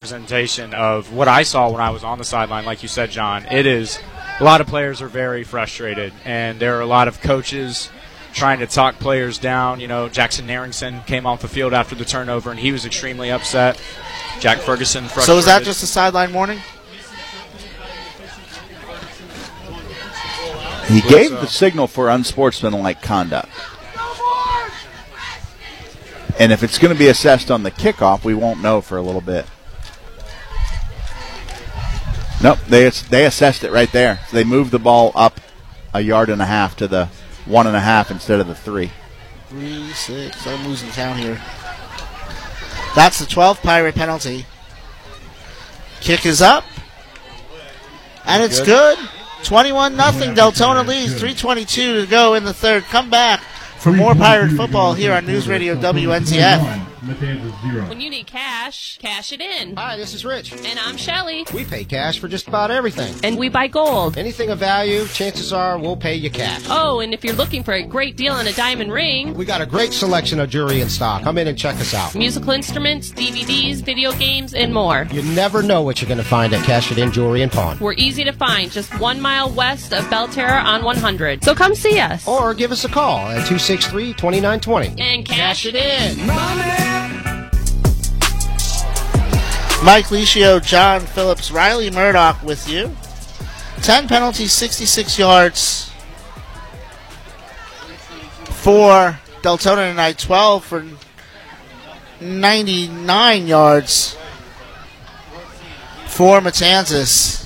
representation of what I saw when I was on the sideline, like you said, John. It is a lot of players are very frustrated, and there are a lot of coaches trying to talk players down. You know, Jackson Narrington came off the field after the turnover, and he was extremely upset. Jack Ferguson frustrated. So is that just a sideline warning? He gave the signal for unsportsmanlike conduct. And if it's going to be assessed on the kickoff, we won't know for a little bit. Nope, they assessed it right there. So they moved the ball up 1.5 yards to the 1.5 instead of the 3. 3, 6. I'm losing count here. That's the 12th Pirate penalty. Kick is up. And it's good. 21-0. Deltona leads. 3:22 to go in the third. Come back for more Pirate football here on News Radio WNTF. When you need cash, cash it in. Hi, this is Rich. And I'm Shelly. We pay cash for just about everything. And we buy gold. Anything of value, chances are we'll pay you cash. Oh, and if you're looking for a great deal on a diamond ring, we got a great selection of jewelry in stock. Come in and check us out. Musical instruments, DVDs, video games, and more. You never know what you're going to find at Cash It In Jewelry and Pawn. We're easy to find, just 1 mile west of Belterra on 100. So come see us. Or give us a call at 263-2920. And cash it in. Mike Licio, John Phillips, Riley Murdoch with you. 10 penalties, 66 yards for Deltona tonight. 12 for 99 yards for Matanzas.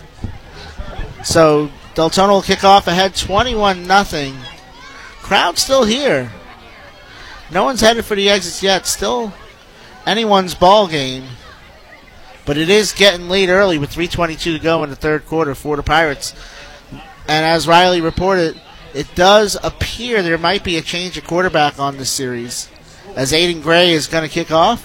So Deltona will kick off ahead 21-0. Crowd still here. No one's headed for the exits yet. Still anyone's ball game. But it is getting late early with 3:22 to go in the third quarter for the Pirates. And as Riley reported, it does appear there might be a change of quarterback on this series, as Aiden Gray is going to kick off.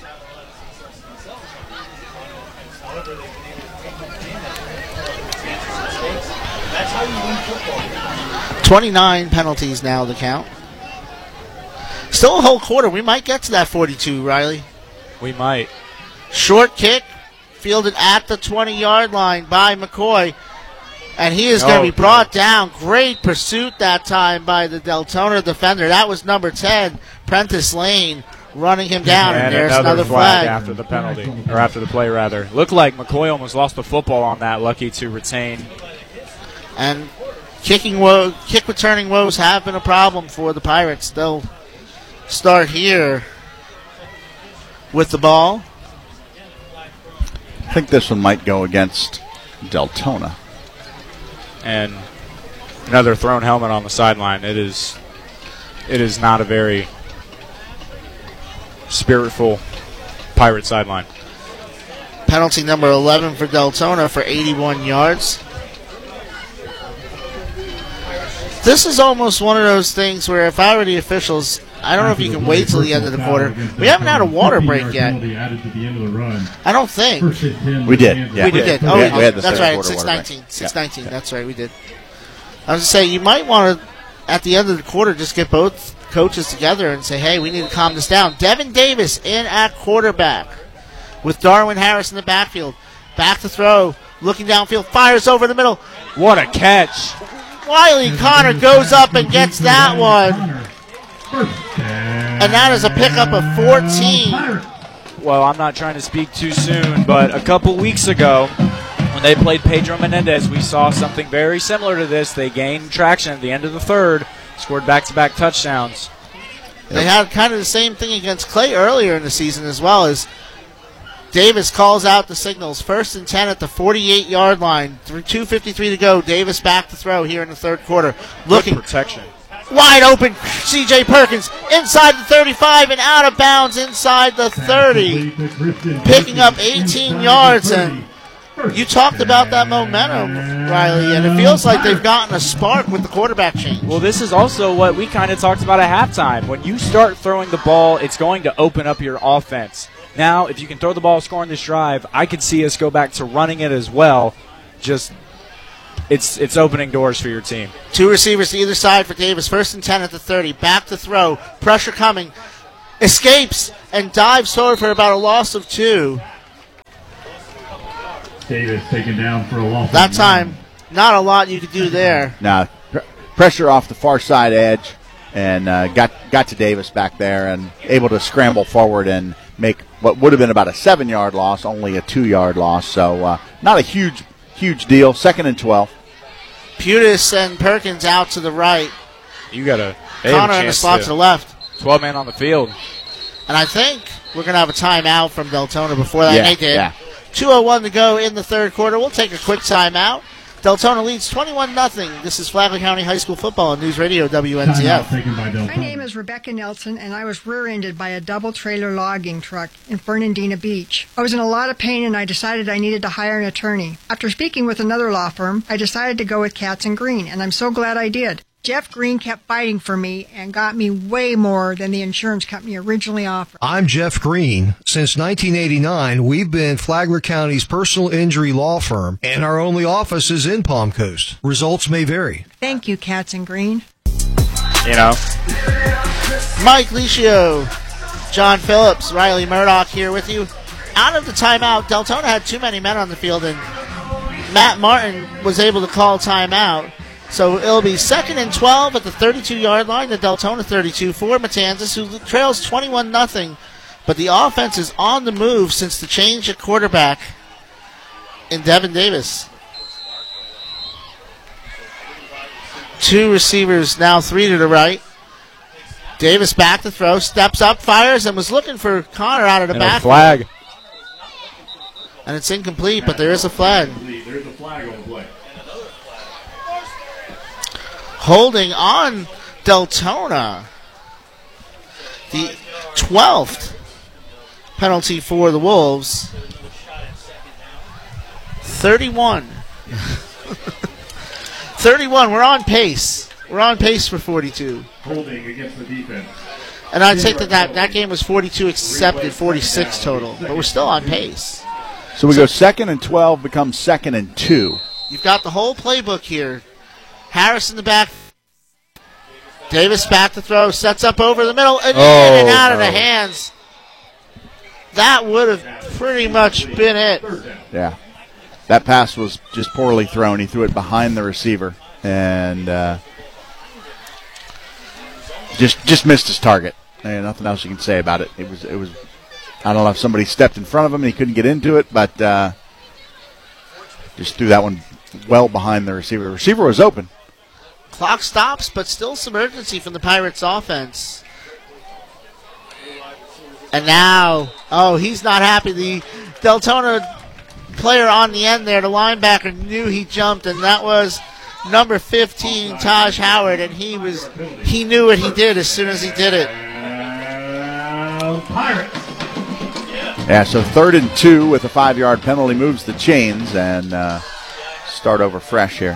That's how you win football. 29 penalties now to count. Still a whole quarter. We might get to that 42, Riley. We might. Short kick, fielded at the 20-yard line by McCoy. And he is going to be brought down. Great pursuit that time by the Deltona defender. That was number 10, Prentice Lane, running him down. And there's another flag. After the penalty, or after the play, rather. Looked like McCoy almost lost the football on that, lucky to retain. And kick returning woes have been a problem for the Pirates. They'll start here with the ball. I think this one might go against Deltona. And another thrown helmet on the sideline. It is not a very spiritful Pirate sideline. Penalty number 11 for Deltona for 81 yards. This is almost one of those things where if I were the officials, I don't know if you can wait till the end of the quarter. We haven't had a water break yet. I don't think. We did. Yeah. We did. Oh, we had the that's right. 6:19. 6:19. That's right. We did. I was going to say, you might want to, at the end of the quarter, just get both coaches together and say, hey, we need to calm this down. Devin Davis in at quarterback with Darwin Harris in the backfield. Back to throw. Looking downfield. Fires over the middle. What a catch. Wiley Connor goes up and gets that one. And that is a pickup of 14. Well, I'm not trying to speak too soon, but a couple weeks ago, when they played Pedro Menendez, we saw something very similar to this. They gained traction at the end of the third, scored back-to-back touchdowns. They had kind of the same thing against Clay earlier in the season as well, as Davis calls out the signals. 1st and 10 at the 48-yard line. 2:53 to go. Davis back to throw here in the third quarter. Looking. Good protection. Wide open. C.J. Perkins inside the 35 and out of bounds inside the 30. Picking up 18 yards. And you talked about that momentum, Riley, and it feels like they've gotten a spark with the quarterback change. Well, this is also what we kind of talked about at halftime. When you start throwing the ball, it's going to open up your offense. Now, if you can throw the ball, score on this drive, I could see us go back to running it as well. Just, it's opening doors for your team. 2 receivers to either side for Davis. 1st and 10 at the 30. Back to throw. Pressure coming. Escapes and dives forward for about a loss of 2. Davis taken down for a long That time, not a lot you could do there. Now, pressure off the far side edge, and got to Davis back there and able to scramble forward and make what would have been about a 7-yard loss, only a 2-yard loss. So not a huge deal. 2nd and 12. Putis and Perkins out to the right. You got a Connor in the slot to the left. 12-man on the field. And I think we're going to have a timeout from Deltona before that. They did. Yeah. 2:01 to go in the third quarter. We'll take a quick timeout. Deltona leads 21-0. This is Flagler County High School football on News Radio WNTF. My name is Rebecca Nelson, and I was rear-ended by a double-trailer logging truck in Fernandina Beach. I was in a lot of pain, and I decided I needed to hire an attorney. After speaking with another law firm, I decided to go with Katz & Green, and I'm so glad I did. Jeff Green kept fighting for me and got me way more than the insurance company originally offered. I'm Jeff Green. Since 1989, we've been Flagler County's personal injury law firm, and our only office is in Palm Coast. Results may vary. Thank you, Katz & Green. You know. Mike Licio, John Phillips, Riley Murdoch here with you. Out of the timeout, Deltona had too many men on the field, and Matt Martin was able to call timeout. So it'll be 2nd and 12 at the 32-yard line, the Deltona 32 for Matanzas, who trails 21-0. But the offense is on the move since the change at quarterback in Devin Davis. 2 receivers, now 3 to the right. Davis back to throw, steps up, fires, and was looking for Connor out of the back. Flag. And it's incomplete, but there is a flag. There's a flag on the play. Holding on Deltona. The 12th penalty for the Wolves. 31. 31. We're on pace. We're on pace for 42. Holding against the defense. And I'd say that game was 42 accepted, 46 total. But we're still on pace. So we go 2nd and 12, becomes 2nd and 2. You've got the whole playbook here. Harris in the back. Davis back to throw. Sets up over the middle. And in and out of the hands. That would have pretty much been it. Yeah. That pass was just poorly thrown. He threw it behind the receiver and just missed his target. And nothing else you can say about it. It was. I don't know if somebody stepped in front of him and he couldn't get into it, but just threw that one well behind the receiver. The receiver was open. Clock stops, but still some urgency from the Pirates offense. And now, he's not happy. The Deltona player on the end there, the linebacker, knew he jumped, and that was number 15, Taj Howard, and he knew what he did as soon as he did it. Pirates. Yeah, so 3rd and 2 with a 5-yard penalty moves the chains and start over fresh here.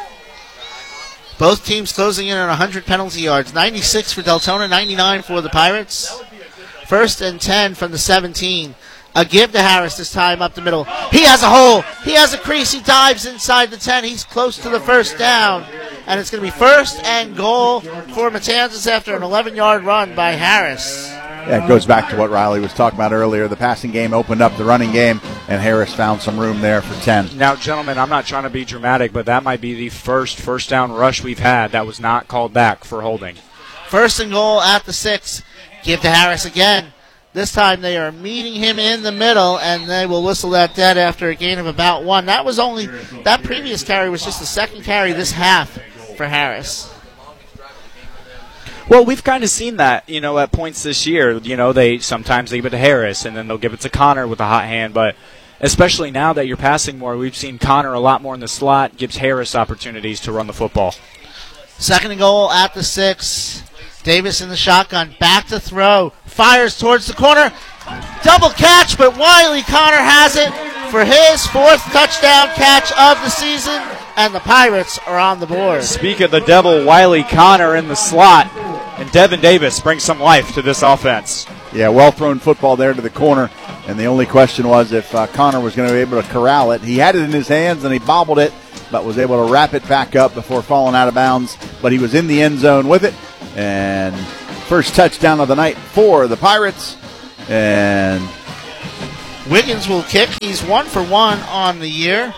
Both teams closing in on 100 penalty yards. 96 for Deltona, 99 for the Pirates. 1st and 10 from the 17. A give to Harris this time up the middle. He has a hole. He has a crease. He dives inside the 10. He's close to the first down. And it's going to be 1st and goal for Matanzas after an 11-yard run by Harris. Yeah, it goes back to what Riley was talking about earlier. The passing game opened up the running game, and Harris found some room there for 10. Now, gentlemen, I'm not trying to be dramatic, but that might be the first down rush we've had that was not called back for holding. 1st and goal at the 6. Give to Harris again. This time they are meeting him in the middle, and they will whistle that dead after a gain of about 1. That previous carry was just the second carry this half for Harris. Well, we've kind of seen that, at points this year. Sometimes they give it to Harris, and then they'll give it to Connor with a hot hand. But especially now that you're passing more, we've seen Connor a lot more in the slot, gives Harris opportunities to run the football. 2nd and goal at the 6. Davis in the shotgun, back to throw, fires towards the corner. Double catch, but Wiley Connor has it for his 4th touchdown catch of the season, and the Pirates are on the board. Speak of the devil, Wiley Connor in the slot, and Devin Davis brings some life to this offense. Yeah, well-thrown football there to the corner, and the only question was if Connor was going to be able to corral it. He had it in his hands, and he bobbled it, but was able to wrap it back up before falling out of bounds. But he was in the end zone with it, and first touchdown of the night for the Pirates. And Wiggins will kick. He's 1 for 1 on the year.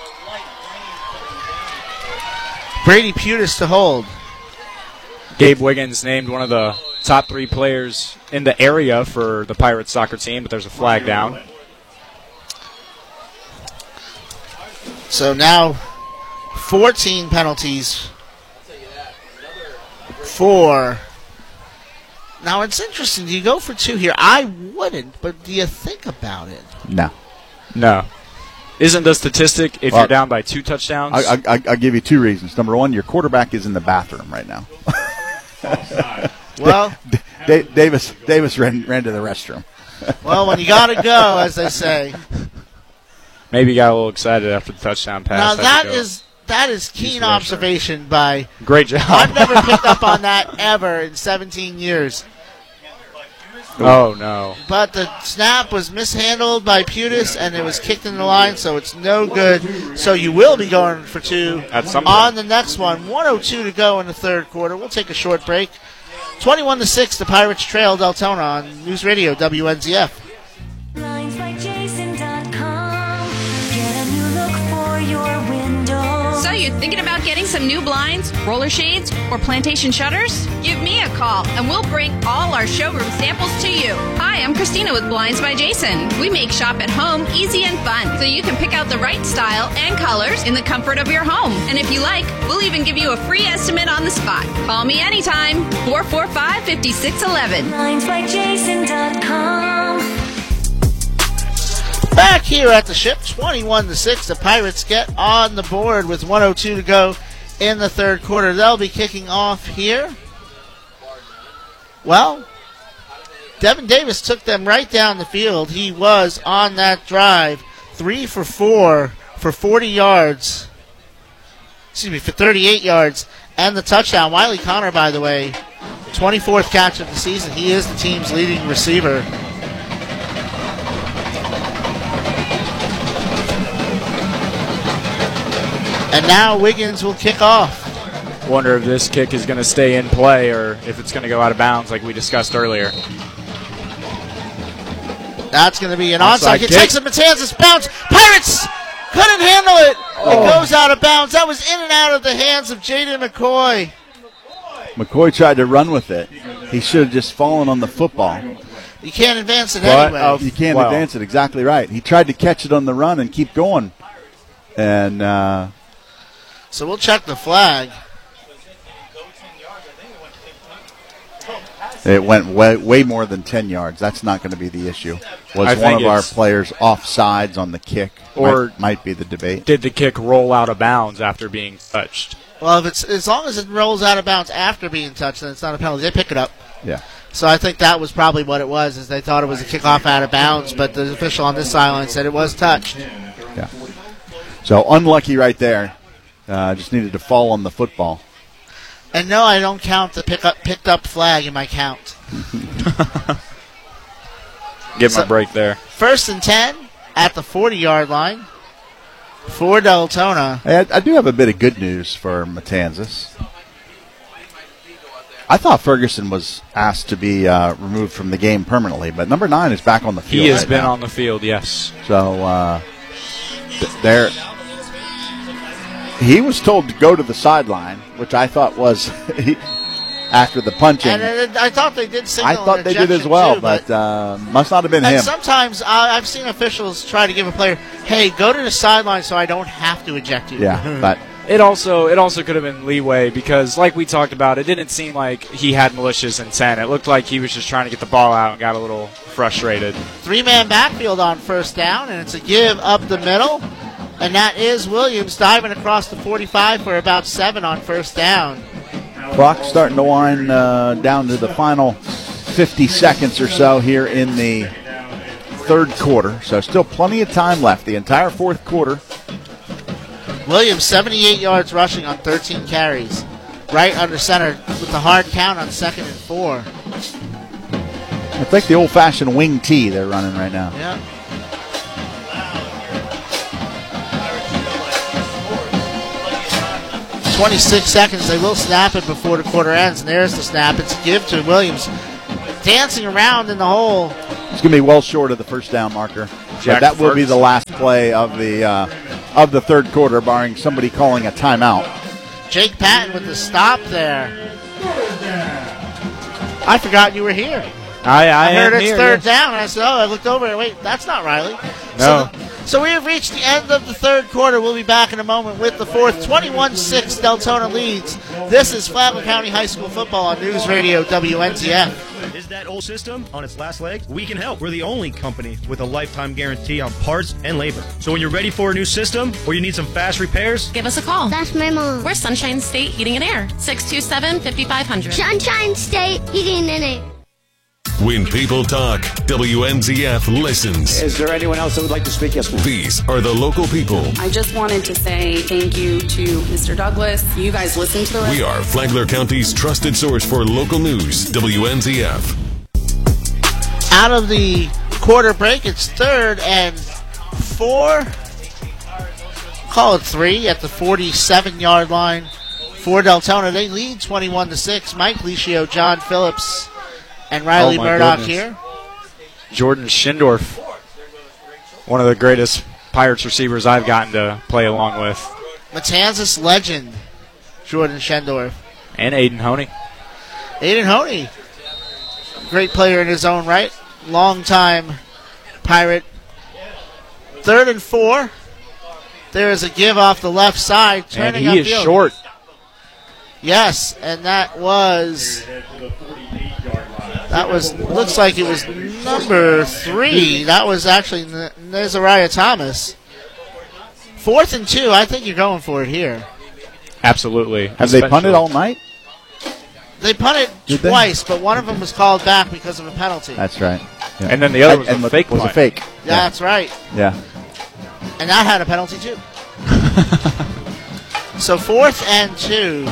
Brady Putis to hold. Gabe Wiggins named one of the top 3 players in the area for the Pirates soccer team, but there's a flag down. So now 14 penalties for. Now it's interesting. Do you go for 2 here? I wouldn't, but do you think about it? No. Isn't the statistic if you're down by 2 touchdowns? I'll give you 2 reasons. Number 1, your quarterback is in the bathroom right now. Well, Davis ran to the restroom. Well, when you got to go, as they say. Maybe he got a little excited after the touchdown pass. Now that is keen observation by. Great job. I've never picked up on that ever in 17 years. Oh, no. But the snap was mishandled by Putis, and it was kicked in the line, so it's no good. So you will be going for 2 on the next one. 1:02 to go in the third quarter. We'll take a short break. 21-6, the Pirates trail Deltona on News Radio WNZF. So you're thinking about getting some new blinds, roller shades, or plantation shutters? Give me a call and we'll bring all our showroom samples to you. Hi, I'm Christina with Blinds by Jason. We make shop at home easy and fun so you can pick out the right style and colors in the comfort of your home. And if you like, we'll even give you a free estimate on the spot. Call me anytime. 445-5611. BlindsByJason.com. Back here at the ship, 21-6. The Pirates get on the board with 1:02 to go in the third quarter. They'll be kicking off here. Well, Devin Davis took them right down the field. He was on that drive, 3 for 4 for 40 yards. Excuse me, for 38 yards and the touchdown. Wiley Connor, by the way, 24th catch of the season. He is the team's leading receiver. And now Wiggins will kick off. Wonder if this kick is going to stay in play or if it's going to go out of bounds like we discussed earlier. That's going to be an onside kick. Takes a Matanzas bounce. Pirates couldn't handle it. It goes out of bounds. That was in and out of the hands of Jaden McCoy. McCoy tried to run with it. He should have just fallen on the football. You can't advance it anyway. You can't advance it. Exactly right. He tried to catch it on the run and keep going. And so we'll check the flag. It went way more than 10 yards. That's not going to be the issue. Was one of our players offsides on the kick? Or might be the debate. Did the kick roll out of bounds after being touched? Well, if it's as long as it rolls out of bounds after being touched, then it's not a penalty. They pick it up. Yeah. So I think that was probably what it was, is they thought it was a kickoff out of bounds, but the official on this sideline said it was touched. Yeah. So unlucky right there. Just needed to fall on the football. And no, I don't count the picked up flag in my count. Give him a break there. 1st and 10 at the 40-yard line for Deltona. Hey, I do have a bit of good news for Matanzas. I thought Ferguson was asked to be removed from the game permanently, but number 9 is back on the field. He has been now. on the field, yes. So there. He was told to go to the sideline, which I thought was after the punching. And I thought they did signal. I thought they did as well, but must not have been him. Sometimes I've seen officials try to give a player, "Hey, go to the sideline so I don't have to eject you." Yeah, but it also could have been leeway because, like we talked about, it didn't seem like he had malicious intent. It looked like he was just trying to get the ball out and got a little frustrated. 3-man backfield on 1st down, and it's a give up the middle. And that is Williams diving across the 45 for about 7 on 1st down. Clock starting to wind down to the final 50 seconds or so here in the third quarter. So still plenty of time left, the entire fourth quarter. Williams, 78 yards rushing on 13 carries. Right under center with the hard count on 2nd and 4. It's like the old-fashioned wing tee they're running right now. Yeah. .26 seconds. They will snap it before the quarter ends, and there's the snap. It's a give to Williams. Dancing around in the hole. It's going to be well short of the 1st down marker. But that will be the last play of the third quarter, barring somebody calling a timeout. Jake Patton with the stop there. I forgot you were here. I heard it's here, third yes. down, and I said, I looked over and wait, that's not Riley. No. So we have reached the end of the third quarter. We'll be back in a moment with the fourth. 21-6 Deltona leads. This is Flagler County High School football on News Radio WNZF. Is that old system on its last leg? We can help. We're the only company with a lifetime guarantee on parts and labor. So when you're ready for a new system or you need some fast repairs, give us a call. That's my mom. We're Sunshine State Heating and Air. 627-5500. Sunshine State Heating and Air. When people talk, WNZF listens. Is there anyone else that would like to speak? Yes, ma'am. These are the local people. I just wanted to say thank you to Mr. Douglas. You guys listen to the We are Flagler County's trusted source for local news, WNZF. Out of the quarter break, it's 3rd and 4. Call it 3 at the 47-yard line for Deltona. They lead 21-6. Mike Licio, John Phillips, and Riley Murdoch here. Jordan Schindorf, one of the greatest Pirates receivers I've gotten to play along with. Matanzas legend, Jordan Schindorf. And Aiden Honey. Aiden Honey, great player in his own right. Long-time Pirate. 3rd and 4. There is a give off the left side. And he is short. Yes, and that was, looks like it was number 3. That was actually Nazariah Thomas. 4th and 2, I think you're going for it here. Absolutely. Have they punted all night? They punted twice, but one of them was called back because of a penalty. That's right. Yeah. And then the other was a fake was punt. a fake. Yeah, that's right. Yeah. And that had a penalty too. So 4th and 2.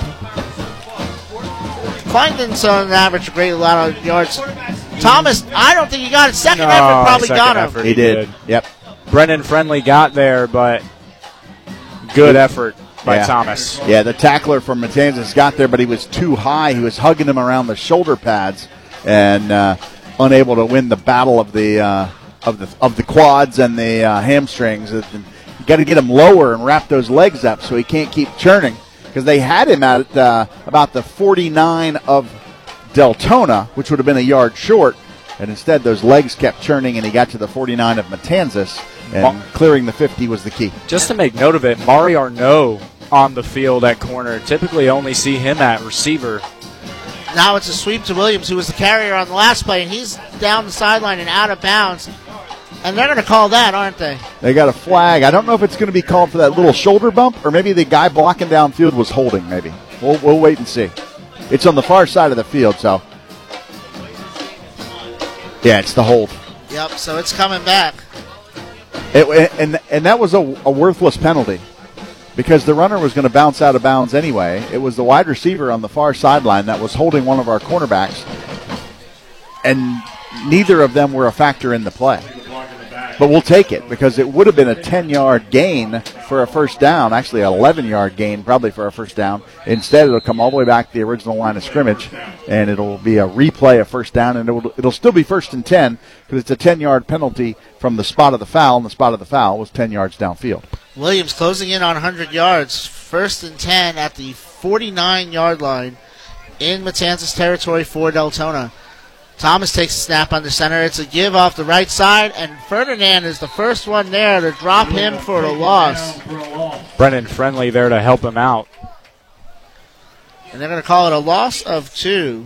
Kleinden's on average a great lot of yards. Thomas, I don't think he got it. Second effort probably got him. Effort he did. Yep. Brendan Friendly got there, but good effort by Thomas. Yeah, the tackler from Matanzas got there, but he was too high. He was hugging him around the shoulder pads and unable to win the battle of the quads and the hamstrings. You got to get him lower and wrap those legs up so he can't keep churning. Because they had him at about the 49 of Deltona, which would have been a yard short, and instead those legs kept churning, and he got to the 49 of Matanzas, and clearing the 50 was the key. Just to make note of it, Mari Arnaud on the field at corner. Typically only see him at receiver. Now it's a sweep to Williams, who was the carrier on the last play, and he's down the sideline and out of bounds. And they're going to call that, aren't they? They got a flag. I don't know if it's going to be called for that little shoulder bump, or maybe the guy blocking downfield was holding, maybe. We'll wait and see. It's on the far side of the field, so. Yeah, it's the hold. Yep, so it's coming back. And that was a worthless penalty because the runner was going to bounce out of bounds anyway. It was the wide receiver on the far sideline that was holding one of our cornerbacks, and neither of them were a factor in the play. But we'll take it because it would have been a 10-yard gain for a first down, actually an 11-yard gain probably for a first down. Instead, it'll come all the way back to the original line of scrimmage, and it'll be a replay of first down, and it'll still be 1st and 10 because it's a 10-yard penalty from the spot of the foul, and the spot of the foul was 10 yards downfield. Williams closing in on 100 yards. 1st and 10 at the 49-yard line in Matanzas territory for Deltona. Thomas takes a snap under center. It's a give off the right side, and Ferdinand is the first one there to drop him for a loss. Brendan Friendly there to help him out. And they're going to call it a loss of 2.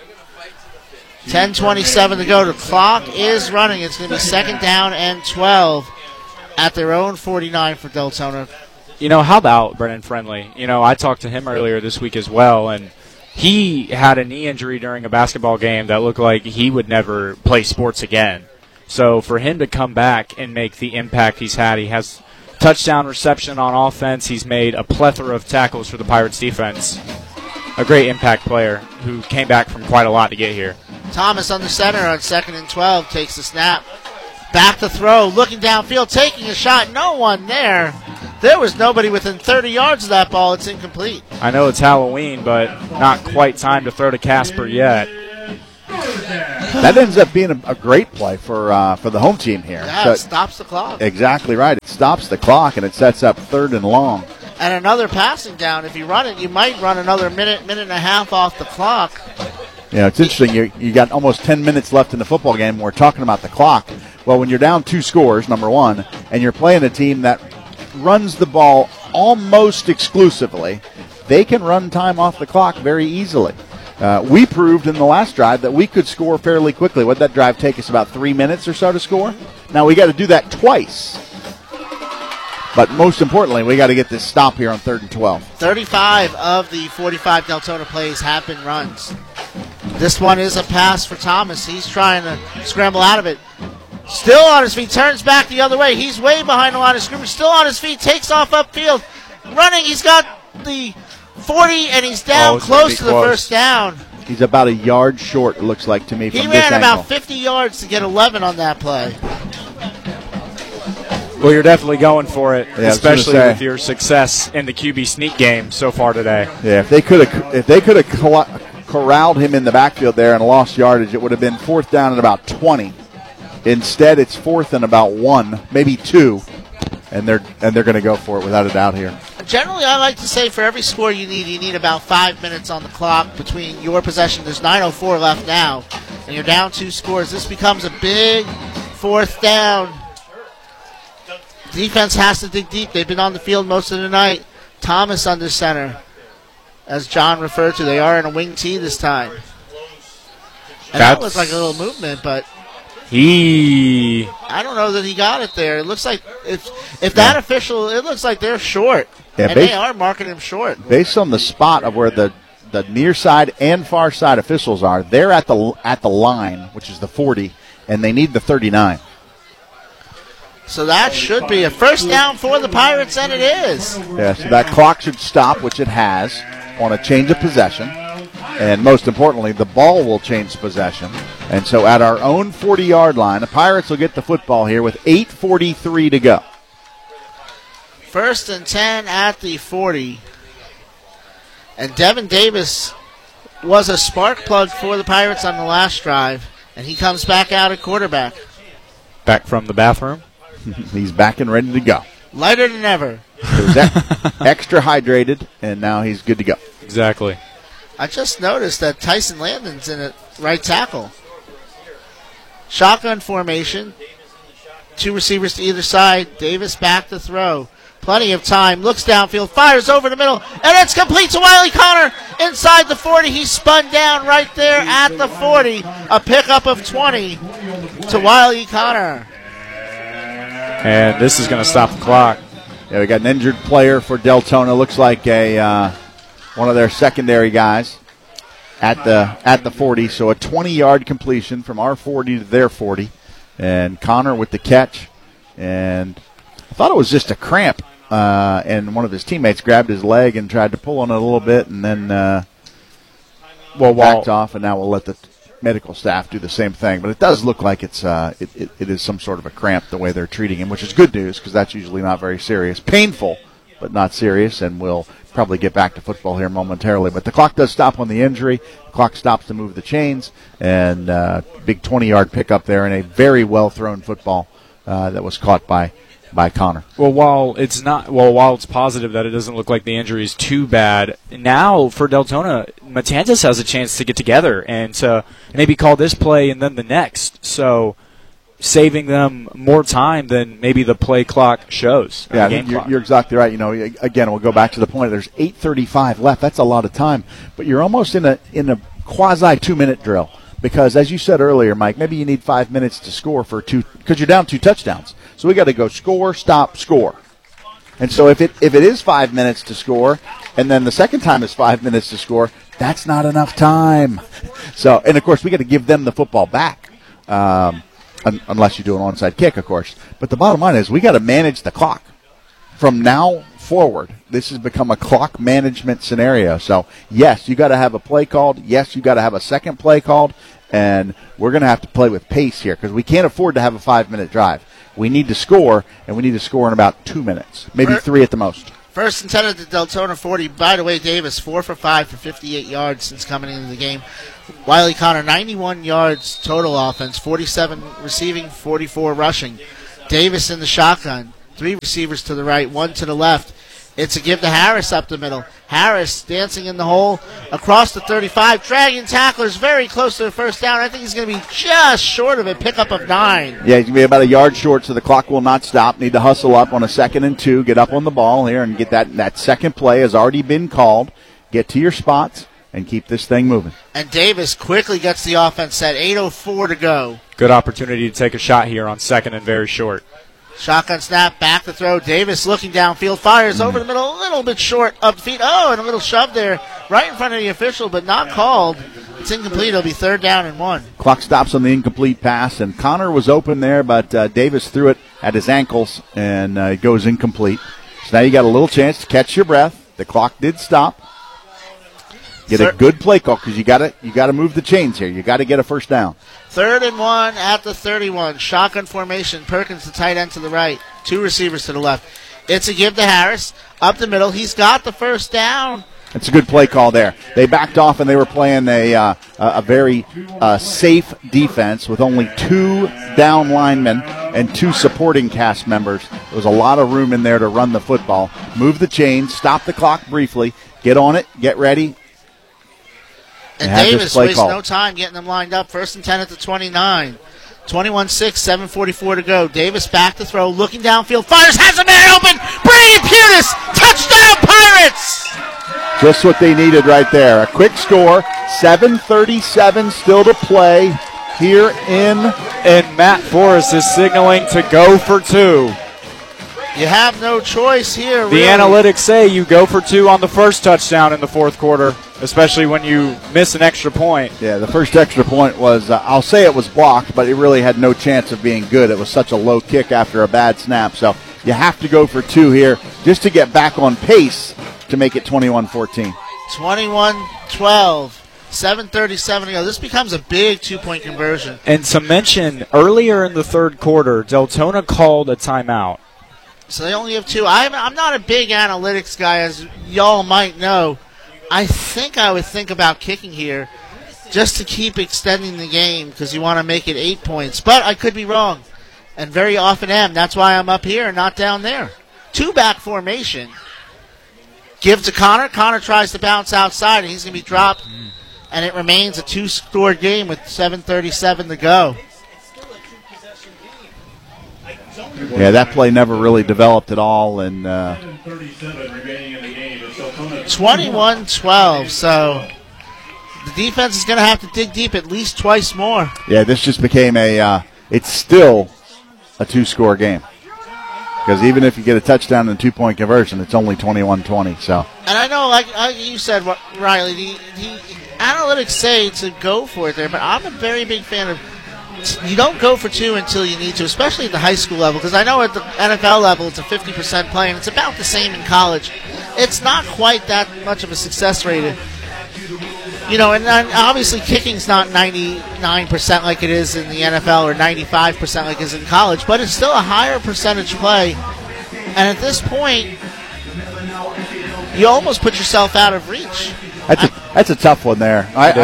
10:27 to go. The clock is running. It's going to be 2nd down and 12 at their own 49 for Deltona. How about Brendan Friendly? I talked to him earlier this week as well, and he had a knee injury during a basketball game that looked like he would never play sports again. So for him to come back and make the impact he's had, he has touchdown reception on offense. He's made a plethora of tackles for the Pirates defense. A great impact player who came back from quite a lot to get here. Thomas under center on 2nd and 12 takes the snap. Back to throw, looking downfield, taking a shot. No one there. There was nobody within 30 yards of that ball. It's incomplete. I know it's Halloween, but not quite time to throw to Casper yet. That ends up being a great play for the home team here. Yeah, So it stops the clock. Exactly right. It stops the clock, and it sets up 3rd and long. And another passing down. If you run it, you might run another minute and a half off the clock. Yeah, it's interesting. You got almost 10 minutes left in the football game. We're talking about the clock. Well, when you're down 2 scores, number one, and you're playing a team that runs the ball almost exclusively, they can run time off the clock very easily. We proved in the last drive that we could score fairly quickly. What did that drive take us, about 3 minutes or so to score? Now we got to do that twice. But most importantly, we got to get this stop here on 3rd and 12. 35 of the 45 Deltona plays have been runs. This one is a pass for Thomas. He's trying to scramble out of it. Still on his feet, turns back the other way. He's way behind the line of scrimmage. Still on his feet, takes off upfield. Running, he's got the 40, and he's down close to the first down. He's about a yard short, it looks like to me, from He this ran angle. about 50 yards to get 11 on that play. Well, you're definitely going for it, Yeah, especially with your success in the QB sneak game so far today. Yeah, if they could have corralled him in the backfield there and lost yardage, it would have been 4th down at about 20. Instead, it's 4th and about 1, maybe 2, and they're going to go for it without a doubt here. Generally, I like to say for every score you need about 5 minutes on the clock between your possession. There's 9:04 left now, and you're down 2 scores. This becomes a big 4th down. Defense has to dig deep. They've been on the field most of the night. Thomas under center, as John referred to. They are in a wing tee this time. And that was like a little movement, but I don't know that he got it there. It looks like if that official, it looks like they're short. Yeah, and they are marking him short. Based on the spot of where the near side and far side officials are, they're at the line, which is the 40, and they need the 39. So that should be a first down for the Pirates, and it is. Yeah, so that clock should stop, which it has, on a change of possession. And most importantly, the ball will change possession. And so at our own 40-yard line, the Pirates will get the football here with 8:43 to go. 1st and 10 at the 40. And Devin Davis was a spark plug for the Pirates on the last drive, and he comes back out at quarterback. Back from the bathroom? He's back and ready to go. Lighter than ever. He was extra hydrated, and now he's good to go. Exactly. I just noticed that Tyson Landon's in at right tackle. Shotgun formation. 2 receivers to either side. Davis back to throw. Plenty of time. Looks downfield. Fires over the middle. And it's complete to Wiley Connor inside the 40. He spun down right there at the 40. A pickup of 20 to Wiley Connor. And this is going to stop the clock. Yeah, we got an injured player for Deltona. Looks like one of their secondary guys at the 40. So a 20-yard completion from our 40 to their 40. And Connor with the catch. And I thought it was just a cramp. And one of his teammates grabbed his leg and tried to pull on it a little bit, and then backed off. And now we'll let the medical staff do the same thing. But it does look like it is some sort of a cramp the way they're treating him, which is good news because that's usually not very serious. Painful, but not serious, and we'll probably get back to football here momentarily. But the clock does stop on the injury. The clock stops to move the chains, and big 20-yard pickup there in a very well-thrown football that was caught by Connor. Well, while it's positive that it doesn't look like the injury is too bad, now for Deltona, Matanzas has a chance to get together and to maybe call this play and then the next. So saving them more time than maybe the play clock shows. Yeah, I think you're exactly right. You know, again, we'll go back to the point. There's 8:35 left. That's a lot of time, but you're almost in a quasi 2-minute drill because, as you said earlier, Mike, maybe you need 5 minutes to score for 2 because you're down 2 touchdowns. So we got to go score, stop, score. And so if it is 5 minutes to score, and then the second time is 5 minutes to score, that's not enough time. So, and of course, we got to give them the football back. Unless you do an onside kick, of course. But the bottom line is we got to manage the clock. From now forward, this has become a clock management scenario. So, yes, you got to have a play called. Yes, you got to have a second play called. And we're going to have to play with pace here because we can't afford to have a 5-minute drive. We need to score, and we need to score in about 2 minutes, maybe 3 at the most. 1st and 10 at the Deltona 40. By the way, Davis, 4 for 5 for 58 yards since coming into the game. Wiley Connor, 91 yards total offense, 47 receiving, 44 rushing. Davis in the shotgun, 3 receivers to the right, 1 to the left. It's a give to Harris up the middle. Harris dancing in the hole across the 35. Dragging tacklers very close to the first down. I think he's going to be just short of it. Pickup of 9. Yeah, he's going to be about a yard short, so the clock will not stop. Need to hustle up on a 2nd and 2. Get up on the ball here and get that second play has already been called. Get to your spots and keep this thing moving. And Davis quickly gets the offense set. 8:04 to go. Good opportunity to take a shot here on 2nd and very short. Shotgun snap, back to throw. Davis looking downfield, fires over the middle, a little bit short up the feet. Oh, and a little shove there right in front of the official, but not called. It's incomplete. It'll be 3rd down and 1. Clock stops on the incomplete pass, and Connor was open there, but Davis threw it at his ankles, and it goes incomplete. So now you got a little chance to catch your breath. The clock did stop. Get a good play call because you got to move the chains here. You got to get a first down. 3rd and 1 at the 31. Shotgun formation. Perkins, the tight end to the right. 2 receivers to the left. It's a give to Harris up the middle. He's got the first down. It's a good play call there. They backed off and they were playing a very safe defense with only 2 down linemen and 2 supporting cast members. There was a lot of room in there to run the football. Move the chains, stop the clock briefly, get on it, get ready. And Davis wastes no time getting them lined up. 1st and 10 at the 29. 21-6, 7:44 to go. Davis back to throw, looking downfield, fires, has a man open. Brady Putis, touchdown Pirates! Just what they needed right there. A quick score, 7:37 still to play here in. And Matt Forrest is signaling to go for 2. You have no choice here. The analytics say you go for 2 on the first touchdown in the 4th quarter, especially when you miss an extra point. Yeah, the first extra point was, I'll say it was blocked, but it really had no chance of being good. It was such a low kick after a bad snap. So you have to go for 2 here just to get back on pace to make it 21-14. 21-12. 7:37 to go. This becomes a big 2-point conversion. And to mention, earlier in the 3rd quarter, Deltona called a timeout. So they only have 2. I'm not a big analytics guy, as y'all might know. I think I would think about kicking here just to keep extending the game because you want to make it 8 points. But I could be wrong, and very often am. That's why I'm up here and not down there. 2-back formation. Give to Connor. Connor tries to bounce outside, and he's going to be dropped. And it remains a 2-score game with 7:37 to go. Yeah, that play never really developed at all. And 21-12, so the defense is going to have to dig deep at least twice more. Yeah, this just became it's still a 2-score game. Because even if you get a touchdown and a 2-point conversion, it's only 21-20. So. And I know, like you said, Riley, the analytics say to go for it there, but I'm a very big fan of you don't go for 2 until you need to, especially at the high school level, because I know at the NFL level it's a 50% play, and it's about the same in college. It's not quite that much of a success rate. And obviously kicking's not 99% like it is in the NFL or 95% like it is in college, but it's still a higher percentage play. And at this point, you almost put yourself out of reach. That's a tough one there.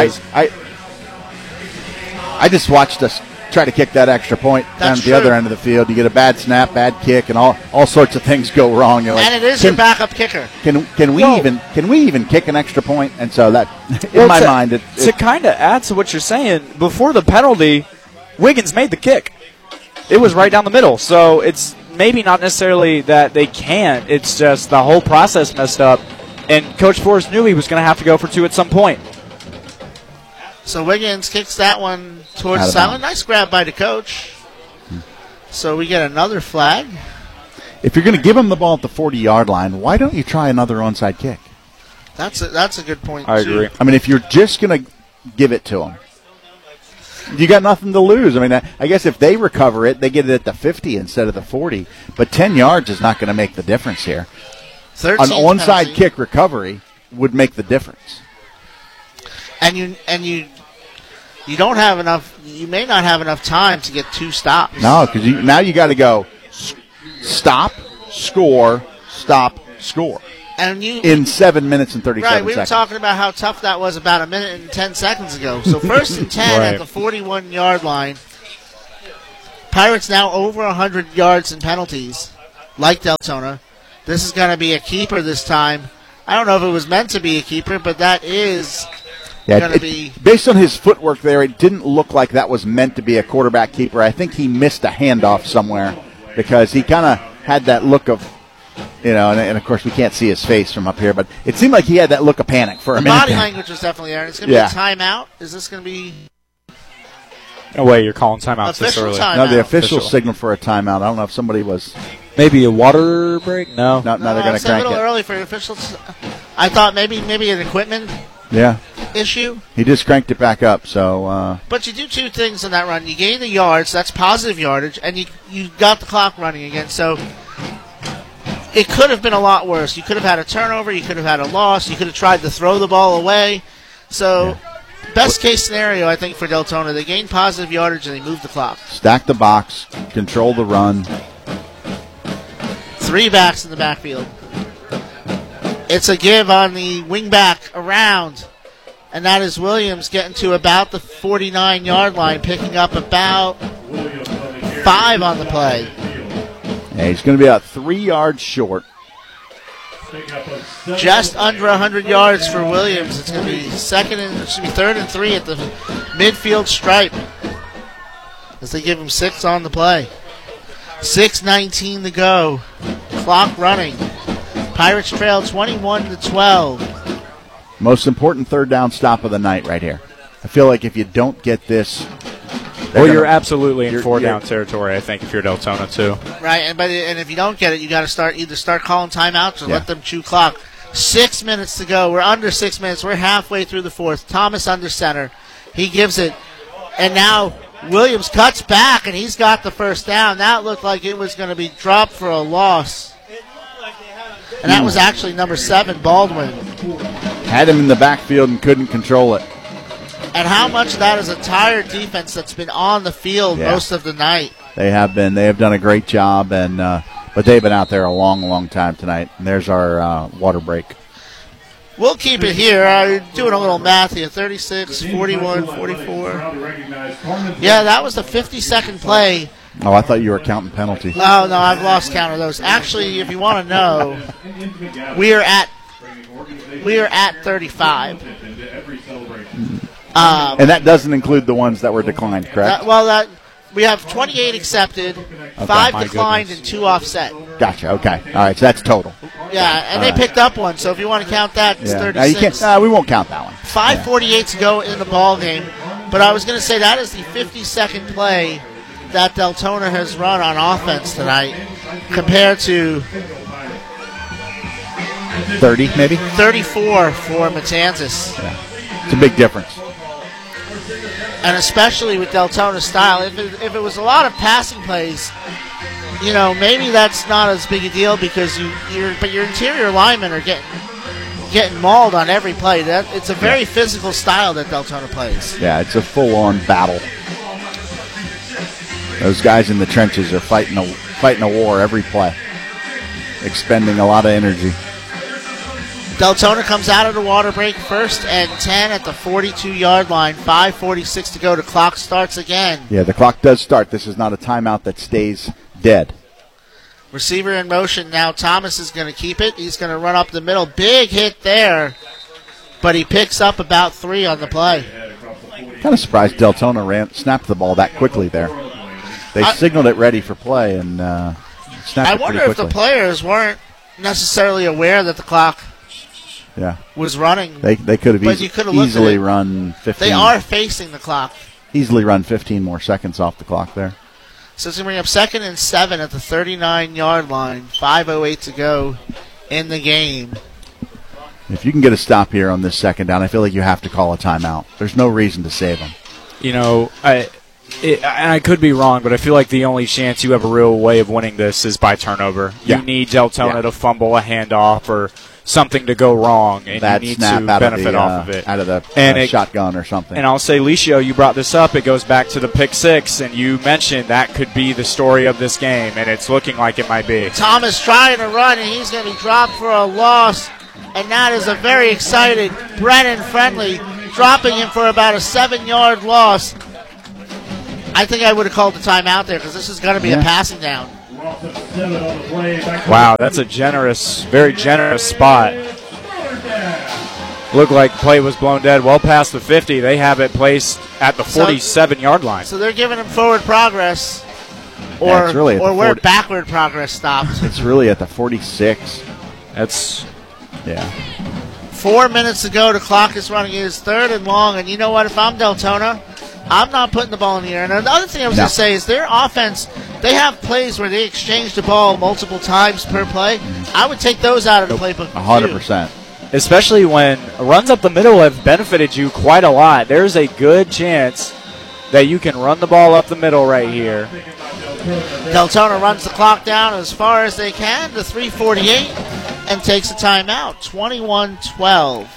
I just watched us try to kick that extra point down at the other end of the field. You get a bad snap, bad kick, and all sorts of things go wrong. You're like, and it is your backup kicker. Can we even kick an extra point? And so that, in my mind, to kind of add to what you're saying, before the penalty, Wiggins made the kick. It was right down the middle. So it's maybe not necessarily that they can't. It's just the whole process messed up, and Coach Forrest knew he was going to have to go for 2 at some point. So Wiggins kicks that one towards the sideline. Nice grab by the coach. So we get another flag. If you're going to give him the ball at the 40-yard line, why don't you try another onside kick? That's a good point, I agree. I mean, if you're just going to give it to him, you got nothing to lose. I mean, I guess if they recover it, they get it at the 50 instead of the 40. But 10 yards is not going to make the difference here. An onside kick recovery would make the difference. And you don't have enough. You may not have enough time to get 2 stops. No, because now you got to go stop, score, stop, score. And in 7 minutes and 37 right, we seconds. were talking about how tough that was about a minute and 10 seconds ago. So 1st and 10 Right. at the 41-yard line. Pirates now over 100 yards in penalties, like Deltona. This is going to be a keeper this time. I don't know if it was meant to be a keeper, but that is going to be. Based on his footwork there, it didn't look like that was meant to be a quarterback keeper. I think he missed a handoff somewhere because he kind of had that look of, and of course we can't see his face from up here, but it seemed like he had that look of panic for a minute. Body language was definitely there. It's going to be a timeout. Is this going to be? No way, you're calling timeouts this early. No, the official signal for a timeout. I don't know if somebody was. Maybe a water break? No. No, they're going to It's a crank little it. early for the officials. I thought maybe an equipment issue. He just cranked it back up, so. But you do two things in that run. You gain the yards, that's positive yardage, and you got the clock running again. So it could have been a lot worse. You could have had a turnover. You could have had a loss. You could have tried to throw the ball away. So best case scenario, I think, for Deltona, they gain positive yardage and they move the clock. Stack the box, control the run. 3 backs in the backfield. It's a give on the wing back around, and that is Williams getting to about the 49-yard line, picking up about 5 on the play. Yeah, he's going to be about 3 yards short. Just under 100 yards for Williams. It's going to be 3rd and 3 at the midfield stripe as they give him 6 on the play. 6:19 to go. Clock running. Pirates trail 21-12. Most important third down stop of the night right here. I feel like if you don't get this, you're absolutely in 4-down territory, I think, if you're Deltona, too. Right, and if you don't get it, you got to either start calling timeouts or let them chew clock. 6 minutes to go. We're under 6 minutes. We're halfway through the fourth. Thomas under center. He gives it, and now Williams cuts back, and he's got the first down. That looked like it was going to be dropped for a loss. And that was actually number 7, Baldwin. Had him in the backfield and couldn't control it. And how much of that is a tired defense that's been on the field most of the night. They have been. They have done a great job, and but they've been out there a long, long time tonight. And there's our water break. We'll keep it here. Doing a little math here. 36, 41, 44. Yeah, that was the 50-second play. Oh, I thought you were counting penalties. Oh, no, I've lost count of those. Actually, if you want to know, we are at 35. And that doesn't include the ones that were declined, correct? We have 28 accepted, 5 declined, and 2 offset. Gotcha. Okay. All right. So that's total. Yeah, and they picked up one. So if you want to count that, it's 36. Now you can't, we won't count that one. 5:48 to go in the ball game. But I was going to say that is the 52nd play that Deltona has run on offense tonight, compared to 30, maybe 34 for Matanzas. Yeah. It's a big difference. And especially with Deltona's style, if it was a lot of passing plays, maybe that's not as big a deal because your interior linemen are getting mauled on every play. It's a very physical style that Deltona plays. Yeah, it's a full-on battle. Those guys in the trenches are fighting a war every play, expending a lot of energy. Deltona comes out of the water break, 1st and 10 at the 42-yard line. 5:46 to go. The clock starts again. Yeah, the clock does start. This is not a timeout that stays dead. Receiver in motion now. Thomas is going to keep it. He's going to run up the middle. Big hit there, but he picks up about 3 on the play. Kind of surprised Deltona snapped the ball that quickly there. They signaled it ready for play and snapped it pretty quickly. I wonder if the players weren't necessarily aware that the clock was running. They could have easily run 15. They are facing the clock. Easily run 15 more seconds off the clock there. So it's going to bring up 2nd and 7 at the 39-yard line. 5:08 to go in the game. If you can get a stop here on this 2nd down, I feel like you have to call a timeout. There's no reason to save them. I could be wrong, but I feel like the only chance you have a real way of winning this is by turnover. You need Deltona to fumble a handoff or something to go wrong, and Bad you need snap to out benefit of the, off of it. Out of the shotgun or something. And I'll say, Licio, you brought this up. It goes back to the pick six, and you mentioned that could be the story of this game, and it's looking like it might be. Thomas trying to run, and he's going to be dropped for a loss. And that is a very excited Brennan Friendly, dropping him for about a 7-yard loss. I think I would have called the timeout there because this is going to be a passing down. Wow, that's a very generous spot. Looked like play was blown dead well past the 50. They have it placed at the 47-yard line. So they're giving him forward progress, or where backward progress stops. It's really at the 46. Yeah. 4 minutes to go. The clock is running. It is 3rd and long. And you know what? If I'm Deltona, I'm not putting the ball in the air. And another thing I was going to say is their offense, they have plays where they exchange the ball multiple times per play. I would take those out of the playbook. 100%. Especially when runs up the middle have benefited you quite a lot. There's a good chance that you can run the ball up the middle right here. Deltona runs the clock down as far as they can to 3:48 and takes a timeout. 21-12.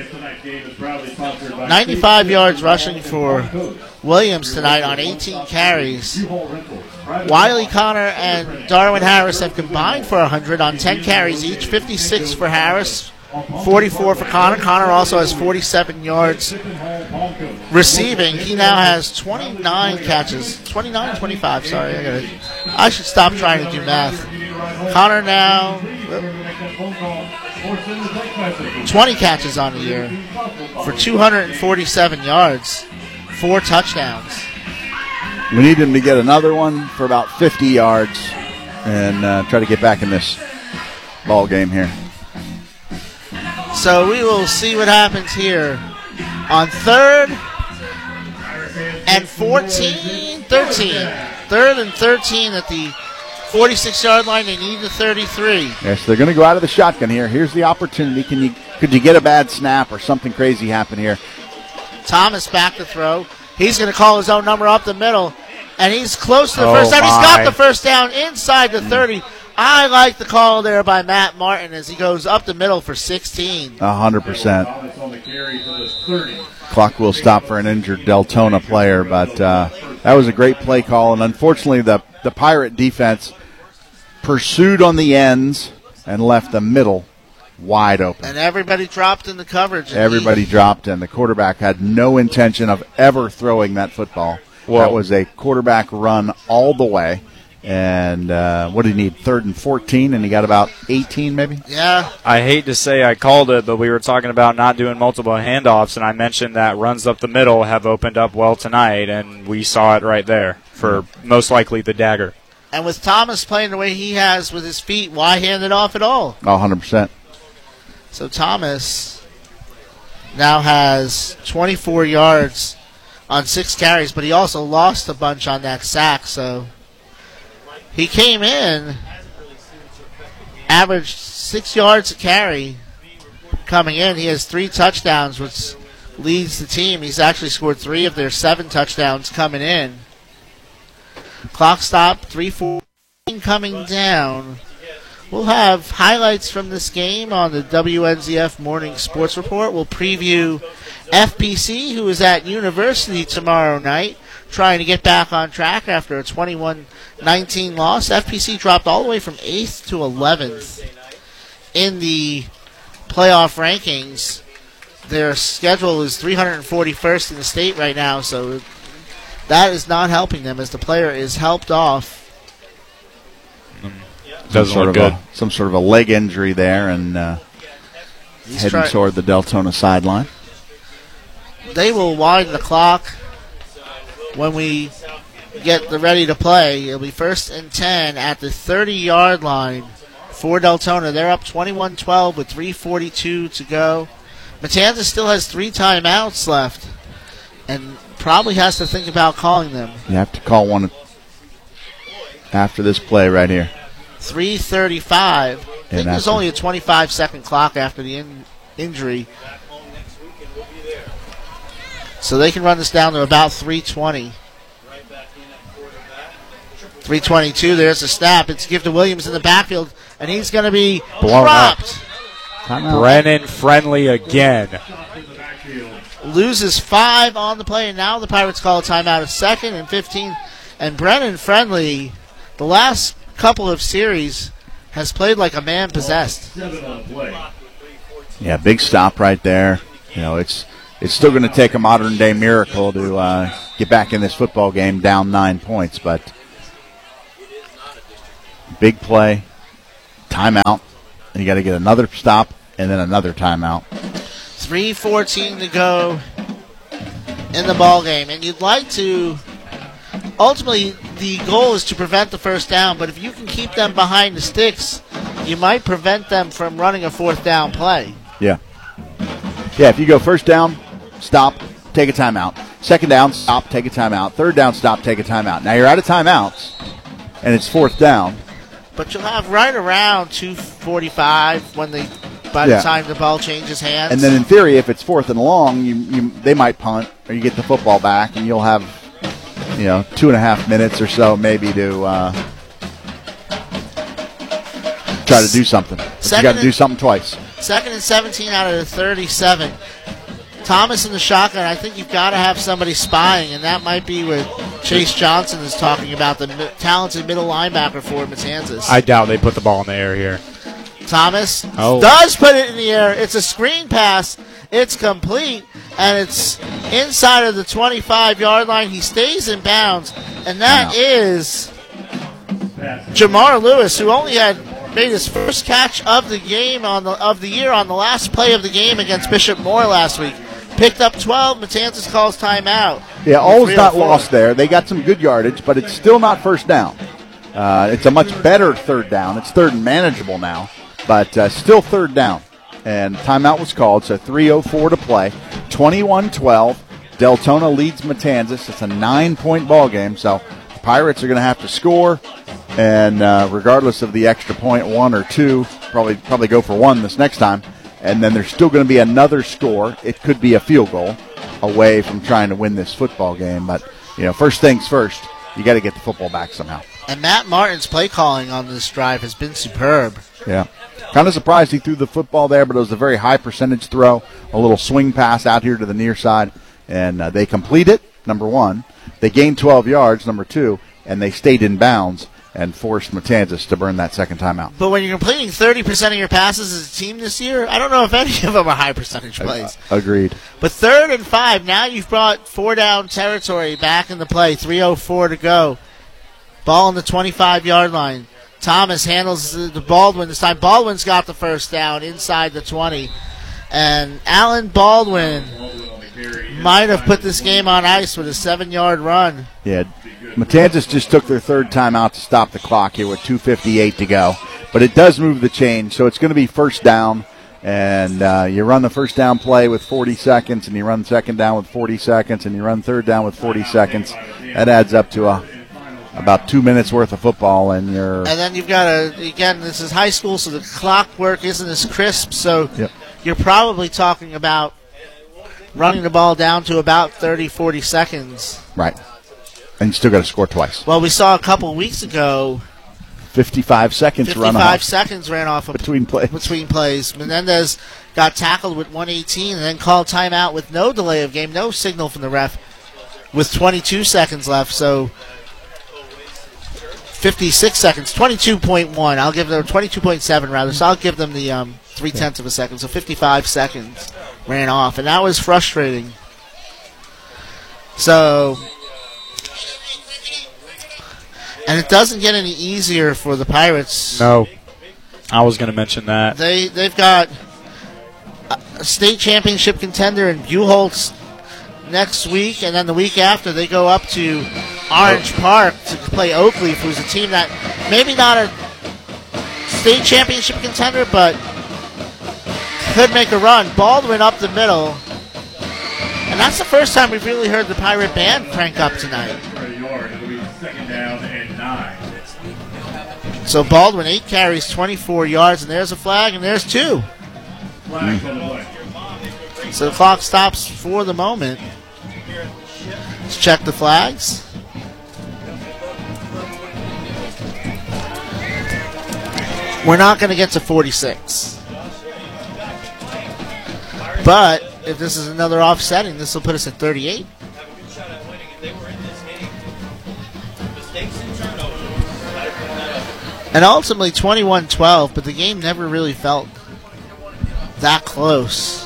95 yards rushing for Williams tonight on 18 carries. Wiley Connor and Darwin Harris have combined for 100 on 10 carries each. 56 for Harris, 44 for Connor. Connor also has 47 yards receiving. He now has 29 catches. 25, sorry. I should stop trying to do math. Connor now 20 catches on the year for 247 yards, 4 touchdowns. We need him to get another one for about 50 yards and try to get back in this ball game here. So we will see what happens here on 3rd and 13. 3rd and 13 at the 46-yard line. They need the 33. Yes, they're going to go out of the shotgun here. Here's the opportunity. Could you get a bad snap or something crazy happen here? Thomas back to throw. He's going to call his own number up the middle, and he's close to the first down. He's got the first down inside the 30. I like the call there by Matt Martin as he goes up the middle for 16. 100%. Clock will stop for an injured Deltona player, but that was a great play call, and unfortunately the Pirate defense pursued on the ends and left the middle wide open. And everybody dropped in the coverage. Everybody dropped, and the quarterback had no intention of ever throwing that football. Whoa. That was a quarterback run all the way. And what did he need? 3rd and 14, and he got about 18 maybe? Yeah. I hate to say I called it, but we were talking about not doing multiple handoffs, and I mentioned that runs up the middle have opened up well tonight, and we saw it right there for most likely the dagger. And with Thomas playing the way he has with his feet, why hand it off at all? 100%. So Thomas now has 24 yards on 6 carries, but he also lost a bunch on that sack, so he came in, averaged 6 yards a carry coming in. He has 3 touchdowns, which leads the team. He's actually scored 3 of their 7 touchdowns coming in. Clock stop, 3:14 coming down. We'll have highlights from this game on the WNZF Morning Sports Report. We'll preview FPC, who is at University tomorrow night, trying to get back on track after a 21-19 loss. FPC dropped all the way from 8th to 11th in the playoff rankings. Their schedule is 341st in the state right now, so that is not helping them as the player is helped off. Doesn't look good. Some sort of a leg injury there, and heading toward the Deltona sideline. They will wind the clock when we get ready to play. It'll be 1st and 10 at the 30-yard line for Deltona. They're up 21-12 with 3:42 to go. Matanzas still has 3 timeouts left and probably has to think about calling them. You have to call one after this play right here. 3:35. I think there's only a 25-second clock after the injury. So they can run this down to about 3:20. 3:22. There's a snap. It's give to Williams in the backfield, and he's going to be dropped. Timeout. Brennan Friendly again. Loses 5 on the play, and now the Pirates call a timeout at 2nd and 15. And Brennan Friendly, the last couple of series, has played like a man possessed. Yeah, big stop right there. You know, it's still going to take a modern-day miracle to get back in this football game down 9 points, but big play, timeout, and you got to get another stop and then another timeout. 3:14 to go in the ball game, and you'd like to. Ultimately, the goal is to prevent the first down, but if you can keep them behind the sticks, you might prevent them from running a 4th down play. Yeah. Yeah, if you go first down, stop, take a timeout. Second down, stop, take a timeout. Third down, stop, take a timeout. Now you're out of timeouts, and it's 4th down. But you'll have right around 2:45 by the time the ball changes hands. And then in theory, if it's 4th and long, they might punt, or you get the football back, and you'll have 2.5 minutes or so maybe to try to do something. You got to do something twice. 2nd and 17 out of the 37. Thomas in the shotgun. I think you've got to have somebody spying, and that might be what Chase Johnson is talking about, the talented middle linebacker for Matanzas. I doubt they put the ball in the air here. Thomas does put it in the air. It's a screen pass. It's complete, and it's inside of the 25-yard line. He stays in bounds, and that is Jamar Lewis, who only had made his first catch of the game of the year on the last play of the game against Bishop Moore last week. Picked up 12. Matanzas calls timeout. Yeah, all is not lost there. They got some good yardage, but it's still not first down. It's a much better 3rd down. It's 3rd and manageable now, but still 3rd down. And timeout was called, so 3:04 to play. 21-12. Deltona leads Matanzas. It's a 9-point ball game, so the Pirates are going to have to score. And regardless of the extra point, 1 or 2, probably go for 1 this next time. And then there's still going to be another score. It could be a field goal away from trying to win this football game. But, first things first, you got to get the football back somehow. And Matt Martin's play calling on this drive has been superb. Yeah. Kind of surprised he threw the football there, but it was a very high percentage throw, a little swing pass out here to the near side. And they complete it, number 1. They gained 12 yards, number 2, and they stayed in bounds and forced Matanzas to burn that 2nd timeout. But when you're completing 30% of your passes as a team this year, I don't know if any of them are high percentage plays. Agreed. But 3rd and 5, now you've brought 4-down territory back in the play. 3:04 to go. Ball on the 25-yard line. Thomas handles the Baldwin this time. Baldwin's got the first down inside the 20. And Alan Baldwin might have put this game on ice with a 7-yard run. Yeah, Matanzas just took their 3rd timeout to stop the clock here with 2:58 to go. But it does move the chain, so it's going to be first down. And you run the first down play with 40 seconds, and you run 2nd down with 40 seconds, and you run 3rd down with 40 seconds. That adds up to about 2 minutes worth of football, and you're. And then you've got again, this is high school, so the clock work isn't as crisp. So you're probably talking about running the ball down to about 30, 40 seconds. Right. And you still got to score twice. Well, we saw a couple weeks ago. 55 seconds run off. 55 seconds ran off between plays. Menendez got tackled with 1:18 and then called timeout with no delay of game, no signal from the ref, with 22 seconds left. So 56 seconds, 22.1. I'll give them 22.7 rather. So I'll give them the 0.3 of a second. So 55 seconds ran off, and that was frustrating. So. And it doesn't get any easier for the Pirates. No. I was going to mention that. They've got a state championship contender in Buchholz next week, and then the week after they go up to Orange Park to play Oakleaf, who's a team that maybe not a state championship contender, but could make a run. Baldwin up the middle. And that's the first time we've really heard the Pirate Band crank up tonight. Second down and 9. So Baldwin, 8 carries, 24 yards, and there's a flag, and there's 2. Flag on the play. So the clock stops for the moment. Let's check the flags. We're not going to get to 46. But if this is another offsetting, this will put us at 38. And ultimately 21-12, but the game never really felt that close.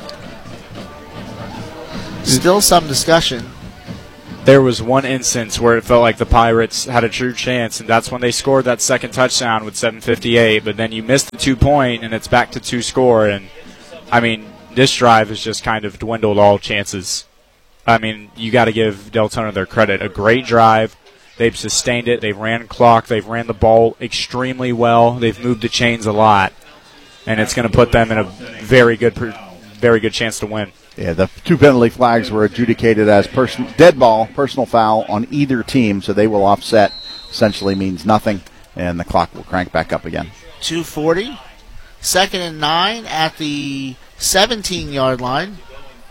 Still some discussion. There was one instance where it felt like the Pirates had a true chance, and that's when they scored that second touchdown with 7:58. But then you missed the 2-point, and it's back to 2-score. And, I mean, this drive has just kind of dwindled all chances. I mean, you got to give Deltona their credit. A great drive. They've sustained it. They've ran clock. They've ran the ball extremely well. They've moved the chains a lot. And it's going to put them in a very good chance to win. Yeah, the 2 penalty flags were adjudicated as dead ball, personal foul on either team, so they will offset. Essentially means nothing, and the clock will crank back up again. 2:40, 2nd and 9 at the 17-yard line.